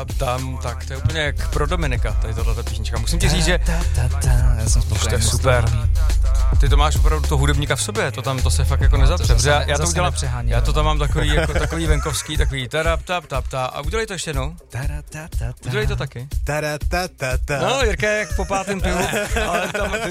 tam, tak to je úplně jak pro Dominika, tady tohle písnička. Musím ti říct, že Já jsem spokojený, to je super. Ty to máš opravdu toho hudebníka v sobě, to se fakt jako nezapře. Já to udělám, já to tam mám takový venkovský, takový tarap tap tap ta a udělej to ještě jednou. Udělej to taky. No, Jirka je jak po pátém pivu, ale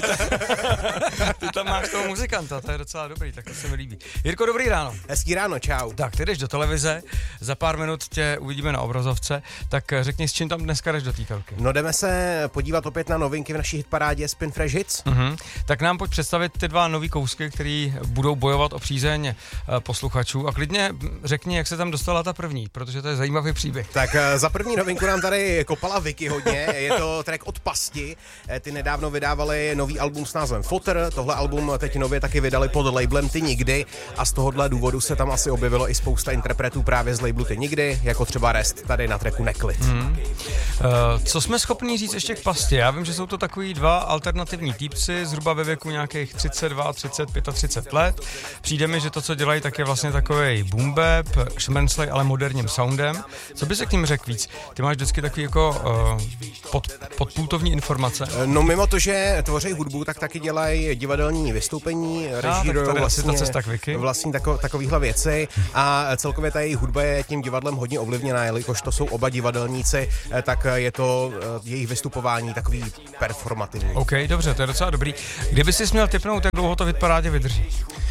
ty tam máš toho muzikanta, to je docela dobrý, tak to se mi líbí. Jirko, dobrý ráno. Hezký ráno, čau. Tak, ty jdeš do televize, za pár minut tě uvidíme na obrazovce, tak řekni, s čím tam dneska jdeš do té telky. No jdeme se podívat opět na novinky v naší hitparádě Spin Fresh Hits. Tak nám pojď představit ty dva nový kousky, který budou bojovat o přízeň posluchačů a klidně řekni, jak se tam dostala ta první, protože to je zajímavý příběh. Tak za první novinku nám tady kopala Vicky hodně, je to track od Pasti, ty nedávno vydávali nový album s názvem Fotr, tohle album teď nově taky vydali pod labelem Ty nikdy a z tohohle důvodu se tam asi objevilo i spousta interpretů právě z labelu Ty nikdy, jako třeba Rest tady na tracku Neklid. Co jsme schopni říct ještě k Pastě? Já vím, že jsou to takový dva alternativní týpci, zhruba ve věku nějakých 32, 30, 35 let. Přijde mi, že to, co dělají, tak je vlastně takový boom bap, šmrnclej, ale moderním soundem. Co by se k ním řekl víc? Ty máš vždycky takový jako podpultovní informace. No mimo to, že tvoří hudbu, tak taky dělají divadelní vystoupení, režírují vlastně takovýhle věci a celkově ta jejich hudba je tím divadlem hodně ovlivněná, jelikož to jsou oba divadelníci, tak je to jejich vystupování takový performativní. OK, dobře, to je docela dobrý. Kdyby si měl tipnout, jak dlouho to v hitparádě vydrží?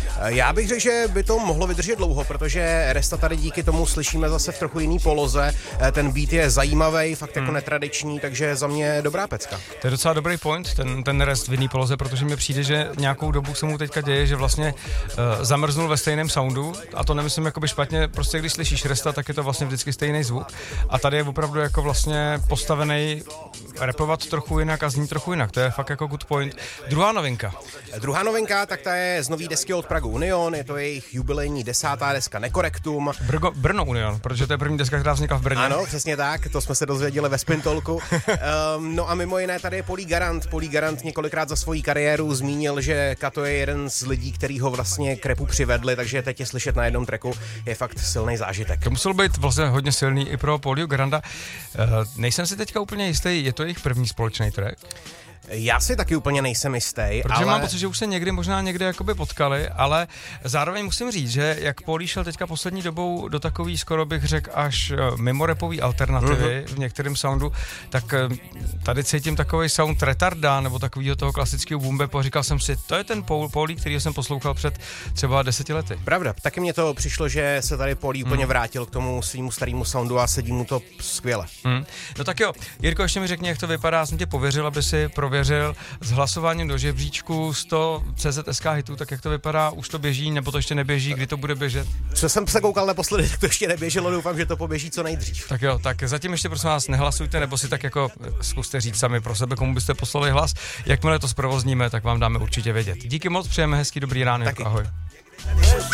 Já bych řekl, že by to mohlo vydržet dlouho, protože Resta tady díky tomu slyšíme zase v trochu jiný poloze. Ten beat je zajímavý, fakt jako netradiční, takže za mě dobrá pecka. To je docela dobrý point, ten Rest v jiný poloze, protože mi přijde, že nějakou dobu se mu teďka děje, že vlastně zamrznul ve stejném soundu a to nemyslím jakoby špatně, prostě když slyšíš Resta, tak je to vlastně vždycky stejný zvuk a tady je opravdu jako vlastně postavený rapovat trochu jinak a znít trochu jinak, to je fakt jako good point. Druhá novinka, tak ta je z nový desky od Pragu Union, je to jejich jubilejní 10. deska Nekorektum. Brno Union, protože to je první deska, která vznikla v Brně. Ano, přesně tak, to jsme se dozvěděli ve Spin Talku. No a mimo jiné tady je Polý Garant. Polý Garant několikrát za svoji kariéru zmínil, že Kato je jeden z lidí, který ho vlastně k rapu přivedli, takže teď je slyšet na jednom tracku je fakt silný zážitek. To muselo být vlastně hodně silný i pro Polího Garanta. Nejsem si teďka úplně jistý, je to jejich první společný track? Já si taky úplně nejsem jistý, protože mám pocit, že už se možná někde jakoby potkali, ale zároveň musím říct, že jak Polí šel teďka poslední dobou do takový, skoro bych řekl, až mimo rapový alternativy v některém soundu, tak tady cítím takový sound retarda, nebo takovýho toho klasického boom bapu a říkal jsem si, to je ten Polí, který jsem poslouchal před třeba 10 lety. Pravda, taky mně to přišlo, že se tady Polí úplně vrátil k tomu svýmu starému soundu a sedí mu to skvěle. No tak jo, Jirko, ještě mi řekni, jak to vypadá, jsem tě pověřil, aby si prověřil s hlasováním do žebříčku 100 CZSK hitů, tak jak to vypadá, už to běží, nebo to ještě neběží, kdy to bude běžet? Co jsem se koukal naposledy, tak to ještě neběželo, doufám, že to poběží co nejdřív. Tak jo, tak zatím ještě prosím vás nehlasujte, nebo si tak jako zkuste říct sami pro sebe, komu byste poslali hlas. Jakmile to zprovozníme, tak vám dáme určitě vědět. Díky moc, přejeme hezký dobrý ráno, ahoj.